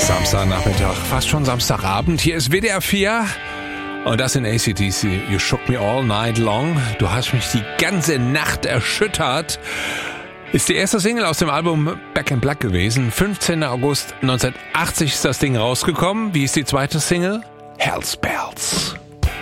Samstagnachmittag, fast schon Samstagabend. Hier ist WDR 4 und das in AC/DC. You shook me all night long. Du hast mich die ganze Nacht erschüttert. Ist die erste Single aus dem Album Back in Black gewesen. 15. August 1980 ist das Ding rausgekommen. Wie ist die zweite Single? Hellspells.